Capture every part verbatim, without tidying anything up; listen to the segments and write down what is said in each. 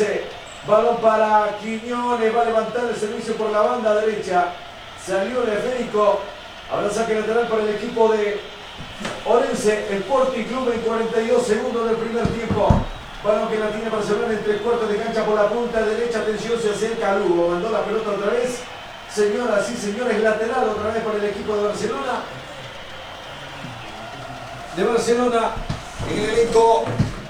Orense. Balón para Quiñones, va a levantar el servicio por la banda derecha. Salió el esférico. Habrá saque lateral para el equipo de Orense Sporting Club en cuarenta y dos segundos del primer tiempo. Balón que la tiene Barcelona en tres cuartos de cancha por la punta derecha. Atención, se acerca Lugo. Mandó la pelota otra vez. Señoras y señores, lateral otra vez para el equipo de Barcelona. De Barcelona en el elenco.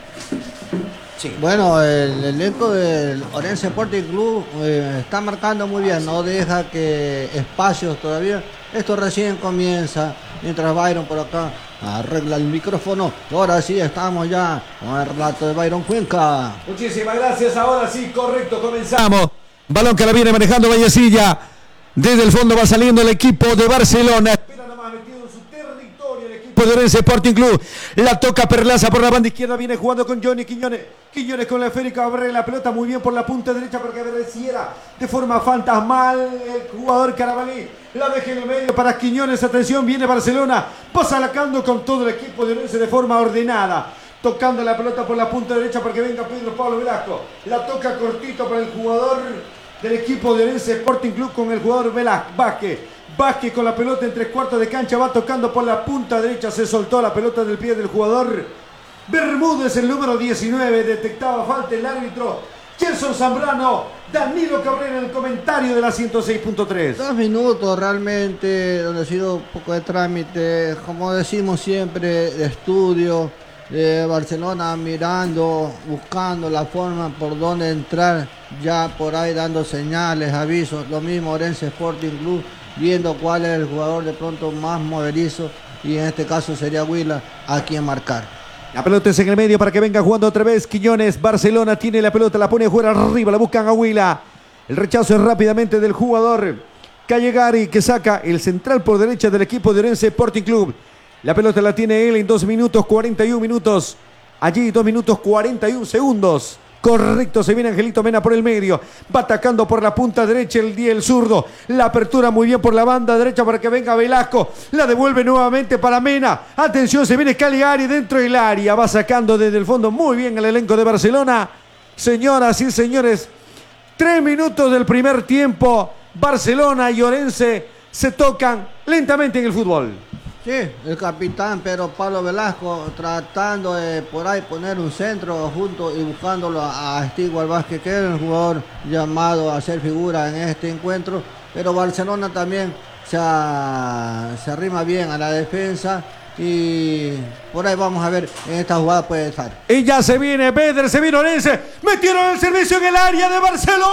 Sí. Bueno, el elenco del Orense Sporting Club eh, está marcando muy bien, no deja que espacios todavía. Esto recién comienza, mientras Byron por acá arregla el micrófono. Ahora sí, estamos ya con el relato de Byron Cuenca. Muchísimas gracias, ahora sí, correcto, comenzamos. Balón que la viene manejando Vallecilla. Desde el fondo va saliendo el equipo de Barcelona. Espera nomás, metido en su territorio el equipo de Orense Sporting Club. La toca Perlaza por la banda izquierda. Viene jugando con Johnny Quiñones. Quiñones con la esférica. Abre la pelota muy bien por la punta derecha porque apareciera de forma fantasmal el jugador Carabalí. La deja en el medio para Quiñones. Atención, viene Barcelona. Va sacando con todo el equipo de Orense de forma ordenada. Tocando la pelota por la punta derecha para que venga Pedro Pablo Velasco. La toca cortito para el jugador del equipo de Orense Sporting Club con el jugador Velázquez. Vázquez. Vázquez con la pelota en tres cuartos de cancha. Va tocando por la punta derecha. Se soltó la pelota del pie del jugador Bermúdez, el número diecinueve. Detectaba falta el árbitro Gelson Zambrano. Danilo Cabrera en el comentario de la ciento seis punto tres. Dos minutos realmente, donde ha sido un poco de trámite, como decimos siempre, de estudio. De Barcelona mirando, buscando la forma por donde entrar, ya por ahí dando señales, avisos. Lo mismo Orense Sporting Club, viendo cuál es el jugador de pronto más movedizo, y en este caso sería Huila a quien marcar. La pelota es en el medio para que venga jugando otra vez Quiñones. Barcelona tiene la pelota, la pone fuera arriba, la buscan a Huila. El rechazo es rápidamente del jugador Callegari, que saca el central por derecha del equipo de Orense Sporting Club. La pelota la tiene él en dos minutos cuarenta y un minutos. Allí dos minutos cuarenta y un segundos. Correcto, se viene Angelito Mena por el medio. Va atacando por la punta derecha el día el zurdo. La apertura muy bien por la banda derecha para que venga Velasco. La devuelve nuevamente para Mena. Atención, se viene Caligari dentro del área. Va sacando desde el fondo muy bien el elenco de Barcelona. Señoras y señores, tres minutos del primer tiempo. Barcelona y Orense se tocan lentamente en el fútbol. Sí, el capitán Pedro Pablo Velasco tratando de por ahí poner un centro junto y buscándolo a Stewart Vázquez, que es el jugador llamado a ser figura en este encuentro, pero Barcelona también se, a, se arrima bien a la defensa y por ahí vamos a ver en esta jugada puede estar. Y ya se viene Beder, se viene Orense, metieron el servicio en el área de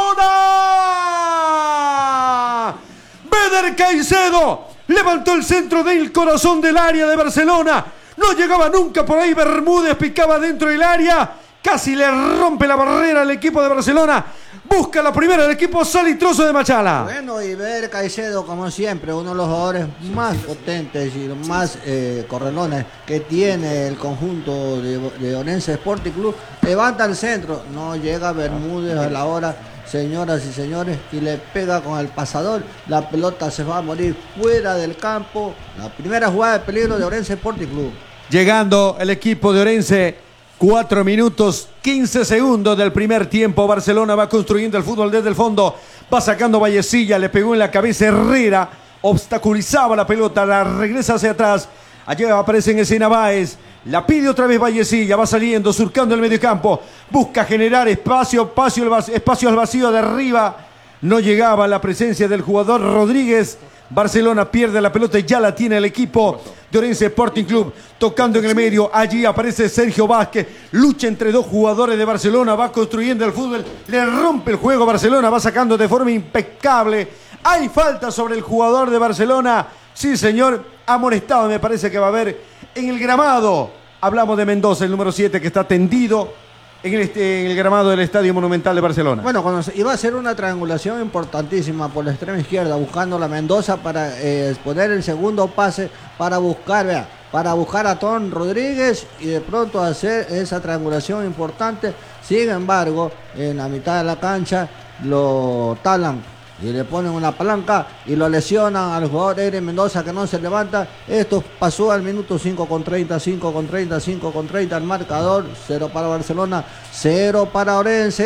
Barcelona. Beder Caicedo levantó el centro del corazón del área de Barcelona. No llegaba nunca por ahí. Bermúdez picaba dentro del área. Casi le rompe la barrera al equipo de Barcelona. Busca la primera del equipo salitroso de Machala. Bueno, y ver Caicedo, como siempre, uno de los jugadores más potentes y los más eh, correlones que tiene el conjunto de, de Orense Sporting Club. Levanta el centro. No llega Bermúdez a la hora. Señoras y señores, y le pega con el pasador, la pelota se va a morir fuera del campo. La primera jugada de peligro de Orense Sporting Club. Llegando el equipo de Orense, cuatro minutos quince segundos del primer tiempo. Barcelona va construyendo el fútbol desde el fondo, va sacando Vallecilla, le pegó en la cabeza Herrera, obstaculizaba la pelota, la regresa hacia atrás. Allí aparece en escena Báez. La pide otra vez Vallecilla, va saliendo, surcando el mediocampo. Busca generar espacio, espacio, espacio al vacío de arriba. No llegaba la presencia del jugador Rodríguez. Barcelona pierde la pelota y ya la tiene el equipo de Orense Sporting Club. Tocando en el medio, allí aparece Sergio Vázquez. Lucha entre dos jugadores de Barcelona, va construyendo el fútbol. Le rompe el juego Barcelona, va sacando de forma impecable. Hay falta sobre el jugador de Barcelona. Sí, señor, amonestado me parece que va a haber en el gramado. Hablamos de Mendoza, el número siete, que está tendido en el, este, en el gramado del Estadio Monumental de Barcelona. Bueno, cuando se, iba a ser una triangulación importantísima por la extrema izquierda, buscando la Mendoza para eh, poner el segundo pase, para buscar, vea, para buscar a Ton Rodríguez y de pronto hacer esa triangulación importante. Sin embargo, en la mitad de la cancha lo talan y le ponen una palanca y lo lesionan al jugador Eren Mendoza, que no se levanta. Esto pasó al minuto cinco con treinta, cinco con treinta, cinco con treinta el marcador. Cero para Barcelona, cero para Orense.